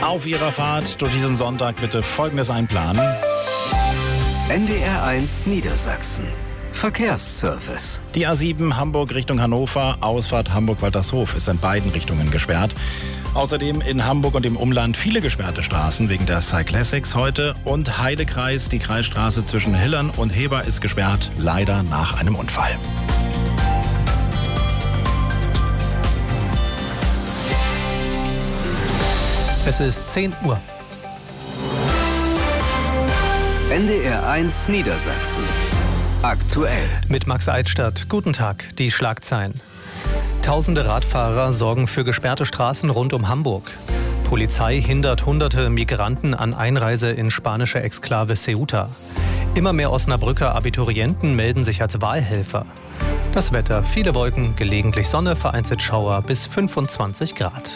Auf Ihrer Fahrt durch diesen Sonntag bitte Folgendes einplanen. NDR1 Niedersachsen. Verkehrsservice. Die A7 Hamburg Richtung Hannover, Ausfahrt Hamburg-Waltershof ist in beiden Richtungen gesperrt. Außerdem in Hamburg und im Umland viele gesperrte Straßen wegen der Cyclassics heute. Und Heidekreis, die Kreisstraße zwischen Hillern und Heber ist gesperrt, leider nach einem Unfall. Es ist 10 Uhr. NDR1 Niedersachsen. Aktuell. Mit Max Eichstadt. Guten Tag. Die Schlagzeilen. Tausende Radfahrer sorgen für gesperrte Straßen rund um Hamburg. Polizei hindert hunderte Migranten an Einreise in spanische Exklave Ceuta. Immer mehr Osnabrücker Abiturienten melden sich als Wahlhelfer. Das Wetter: viele Wolken, gelegentlich Sonne, vereinzelt Schauer bis 25 Grad.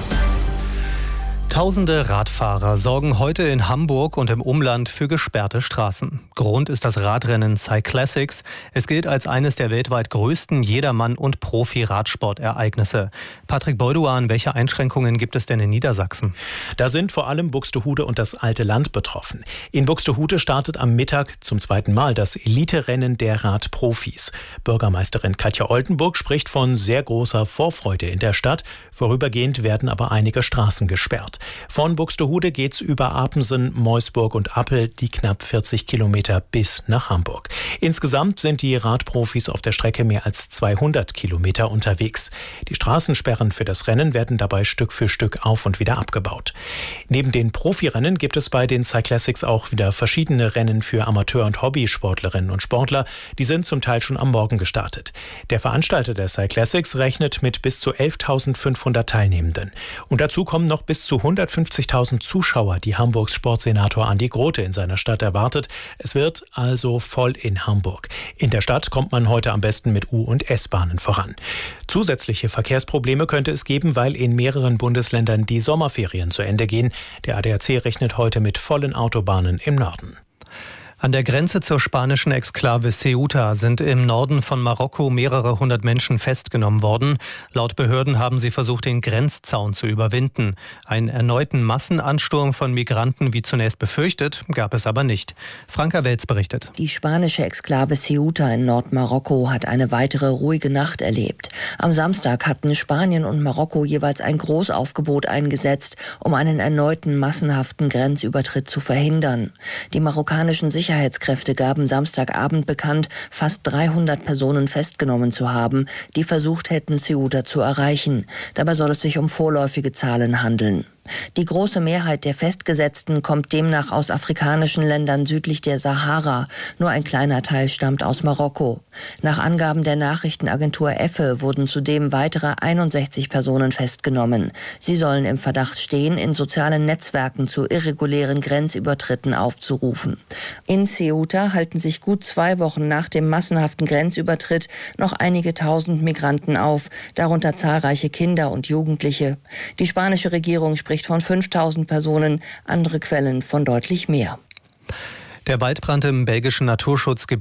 Tausende Radfahrer sorgen heute in Hamburg und im Umland für gesperrte Straßen. Grund ist das Radrennen Cyclassics. Es gilt als eines der weltweit größten Jedermann- und Profi-Radsportereignisse. Patrick Bolduan, welche Einschränkungen gibt es denn in Niedersachsen? Da sind vor allem Buxtehude und das alte Land betroffen. In Buxtehude startet am Mittag zum zweiten Mal das Elite-Rennen der Radprofis. Bürgermeisterin Katja Oldenburg spricht von sehr großer Vorfreude in der Stadt. Vorübergehend werden aber einige Straßen gesperrt. Von Buxtehude geht's über Apensen, Meusburg und Appel die knapp 40 Kilometer bis nach Hamburg. Insgesamt sind die Radprofis auf der Strecke mehr als 200 Kilometer unterwegs. Die Straßensperren für das Rennen werden dabei Stück für Stück auf und wieder abgebaut. Neben den Profirennen gibt es bei den Cyclassics auch wieder verschiedene Rennen für Amateur- und Hobbysportlerinnen und Sportler. Die sind zum Teil schon am Morgen gestartet. Der Veranstalter der Cyclassics rechnet mit bis zu 11.500 Teilnehmenden. Und dazu kommen noch bis zu 150.000 Zuschauer, die Hamburgs Sportsenator Andi Grote in seiner Stadt erwartet. Es wird also voll in Hamburg. In der Stadt kommt man heute am besten mit U- und S-Bahnen voran. Zusätzliche Verkehrsprobleme könnte es geben, weil in mehreren Bundesländern die Sommerferien zu Ende gehen. Der ADAC rechnet heute mit vollen Autobahnen im Norden. An der Grenze zur spanischen Exklave Ceuta sind im Norden von Marokko mehrere hundert Menschen festgenommen worden. Laut Behörden haben sie versucht, den Grenzzaun zu überwinden. Einen erneuten Massenansturm von Migranten, wie zunächst befürchtet, gab es aber nicht. Franka Welz berichtet. Die spanische Exklave Ceuta in Nordmarokko hat eine weitere ruhige Nacht erlebt. Am Samstag hatten Spanien und Marokko jeweils ein Großaufgebot eingesetzt, um einen erneuten massenhaften Grenzübertritt zu verhindern. Die marokkanischen Sicherheitskräfte gaben Samstagabend bekannt, fast 300 Personen festgenommen zu haben, die versucht hätten, Ceuta zu erreichen. Dabei soll es sich um vorläufige Zahlen handeln. Die große Mehrheit der Festgesetzten kommt demnach aus afrikanischen Ländern südlich der Sahara. Nur ein kleiner Teil stammt aus Marokko. Nach Angaben der Nachrichtenagentur EFE wurden zudem weitere 61 Personen festgenommen. Sie sollen im Verdacht stehen, in sozialen Netzwerken zu irregulären Grenzübertritten aufzurufen. In Ceuta halten sich gut 2 Wochen nach dem massenhaften Grenzübertritt noch einige tausend Migranten auf, darunter zahlreiche Kinder und Jugendliche. Die spanische Regierung spricht von 5.000 Personen, andere Quellen von deutlich mehr. Der Waldbrand im belgischen Naturschutzgebiet